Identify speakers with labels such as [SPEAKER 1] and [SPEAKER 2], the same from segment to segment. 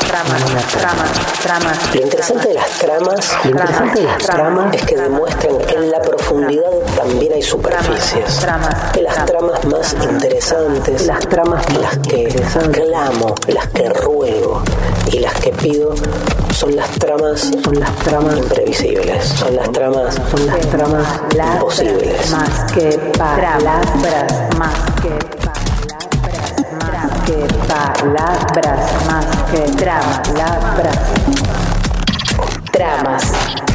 [SPEAKER 1] Lo interesante de las tramas es que demuestran que en la profundidad también hay superficies. Que las tramas más interesantes, las que clamo, las que ruego y las que pido son las tramas imprevisibles, son las tramas imposibles.
[SPEAKER 2] Más que palabras, más que tramas.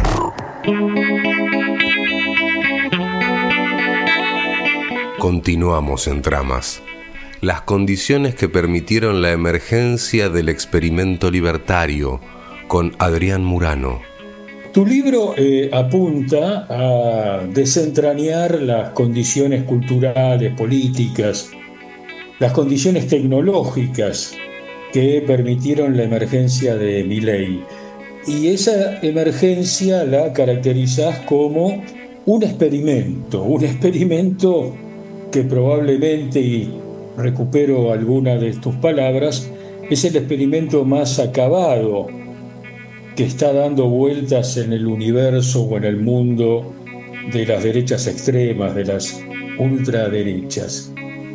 [SPEAKER 3] Continuamos en Tramas. Las condiciones que permitieron la emergencia del experimento libertario, con Adrián Murano.
[SPEAKER 4] Tu libro apunta a desentrañar las condiciones culturales, políticas, las condiciones tecnológicas que permitieron la emergencia de Milei. Y esa emergencia la caracterizás como un experimento que probablemente, y recupero alguna de tus palabras, es el experimento más acabado que está dando vueltas en el universo o en el mundo de las derechas extremas, de las ultraderechas.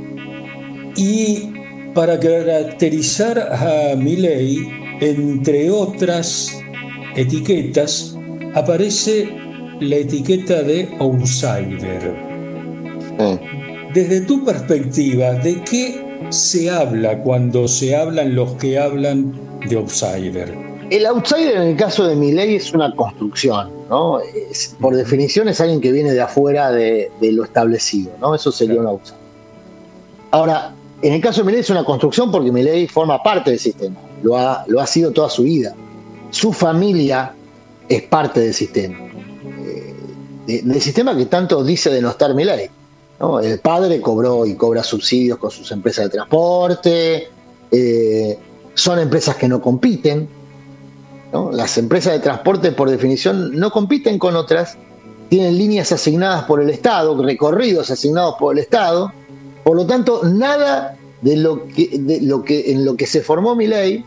[SPEAKER 4] Y para caracterizar a Milei, entre otras etiquetas, aparece la etiqueta de outsider. Desde tu perspectiva, ¿de qué se habla cuando se hablan los que hablan de outsider?
[SPEAKER 5] El outsider en el caso de Milei es una construcción, ¿no? Por definición es alguien que viene de afuera de lo establecido, ¿no? Eso sería un outsider. Ahora, en el caso de Milei es una construcción porque Milei forma parte del sistema, lo ha sido toda su vida. Su familia es parte del sistema, del sistema que tanto dice denostar Milei, ¿no? El padre cobró y cobra subsidios con sus empresas de transporte, son empresas que no compiten, ¿no? Las empresas de transporte por definición no compiten con otras, tienen líneas asignadas por el Estado, recorridos asignados por el Estado, por lo tanto nada en lo que se formó Milei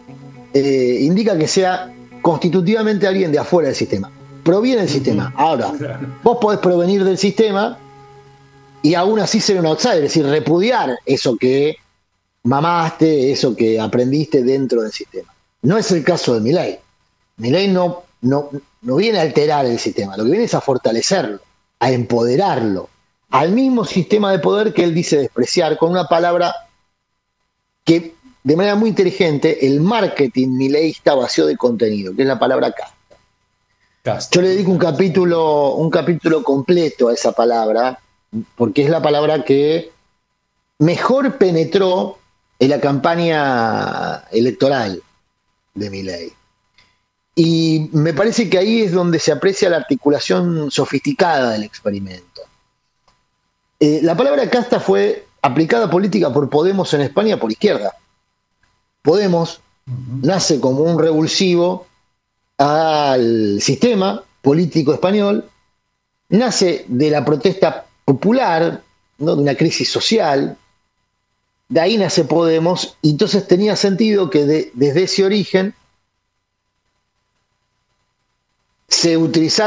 [SPEAKER 5] indica que sea constitutivamente alguien de afuera del sistema, proviene del sistema. Ahora, vos podés provenir del sistema y aún así ser un outsider, es decir, repudiar eso que mamaste, eso que aprendiste dentro del sistema. No es el caso de Milei. Milei no viene a alterar el sistema, lo que viene es a fortalecerlo, a empoderarlo, al mismo sistema de poder que él dice despreciar, con una palabra que de manera muy inteligente el marketing mileísta vació de contenido, que es la palabra casta. Yo le dedico un capítulo completo a esa palabra, porque es la palabra que mejor penetró en la campaña electoral de Milei. Y me parece que ahí es donde se aprecia la articulación sofisticada del experimento. La palabra casta fue aplicada política por Podemos en España por izquierda. Podemos nace como un revulsivo al sistema político español, nace de la protesta popular, ¿no? De una crisis social, de ahí nace Podemos, y entonces tenía sentido que desde ese origen se utilizara